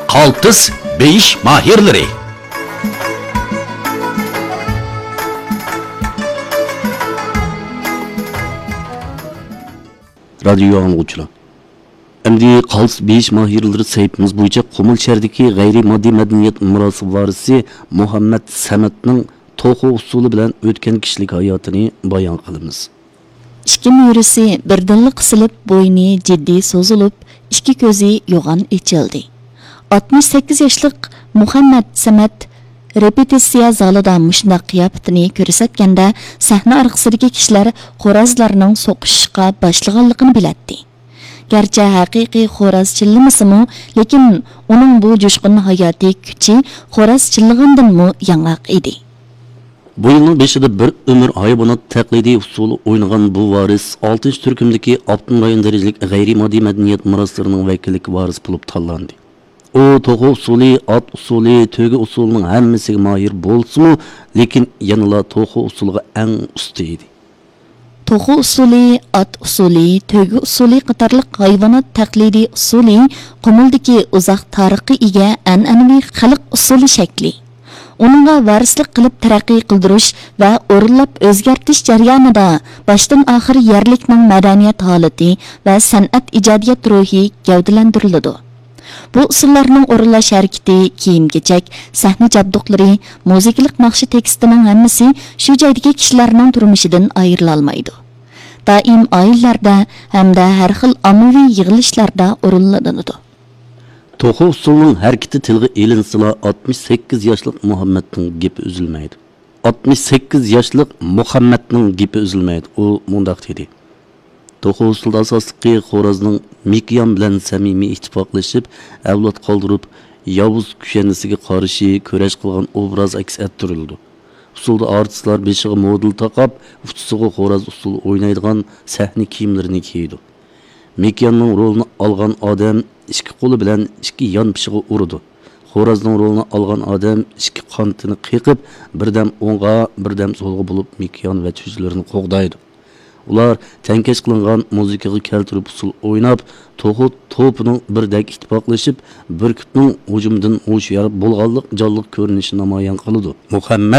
Kaltis beyiş mahirleri. Radyo anlıqçılar. Endi Kaltis beyiş mahirleri sayfımız boyunca Qumul şəhərindəki g'ayri-moddiy madaniyat mirosi varisi Muhammad Samatning to'xu usuli bilan o'tgan kishilik hayotini bayon qilamiz. İki müyrisi birdinlik qisilib, bo'yni jiddiy so'zilib, ikki ko'zi yo'g'on ichildi. 68 yoshlik Muhammad Samat repetitsiya zalida mushunday qiyofatini ko'rsatganda sahna orqasidagi kishilar xo'rozlarning so'qishishga boshlaganligini bilatdi. Gerçi haqiqiy xo'roz chillamasimi, lekin uning bu jo'shqin hayotiy kuchi xo'roz chillagandanmi yangroq edi. Bu yılın 5'inde bir ömür hayvanat taklidi usulü oynagan bu varis 6. Türkümdeki Altın Rayın derecelik gayri-maddi medeniyet miraslarının vekillik varis bulup tallandı. O toğu usulü, at usulü, tögü usulünün hemmesi mahir bolsumu, lekin yanıla toğu usulü en ustaydı. To'xu usuli, at usuli, tögü usuli qatorliq hayvanot taqlidi usuli Qumuldagi uzoq tarixga ega an'anaviy xalq usuli shakli. Uningga varislik qilib taraqqiy qildirish va o'rinlab o'zgartirish jarayonida boshdan oxir yerlikning madaniyat holati va san'at ijodiyat ruhi gavdalantiriladi. Bu usullarning o'rinlash harakati, kiyim-kechak, sahna jabduqlari, muzikalik naqshi tekstining hammasi shu joydagi kishilarning turmushidan ayrila olmaydi. Doim oilalarda hamda har xil ommaviy yig'ilishlarda o'rinlanadi. To'xu usulunun hareketi tilg'i elinsila 68 yaşlık Muhammed'nin gepi üzülmeydi. 68 yaşlık Muhammed'nin gepi üzülmeydi. O mundaq dedi. To'xu usulda asosliqi xo'rozning Mikyan bilan samimiy ittifoqlashib, avlod qoldirib, Yavuz kushanisiga qarshi kurash qilgan obraz aks ettirildi. Usulda artistlar beshiga model taqab, uchtisiga xo'roz usul o'ynaydigan sahna kiyimlarini kiydi. Mikyanning rolini olgan odam ikki qo'li bilan ikki yon pishig'i urdi. Xo'rozning rolini olgan odam ikki qantini qiqib, birdam o'ng'a, birdam so'lga bo'lib Mikyan va tujlarini qo'g'daydi. Ular tankash qilingan muzikaga keltirib usul o'ynab, to'xu to'pining birdek ittifoqlashib, burkutning hujumidan o'shiyor bo'lganlik jonliq ko'rinishini namoyon qildi. Muhammad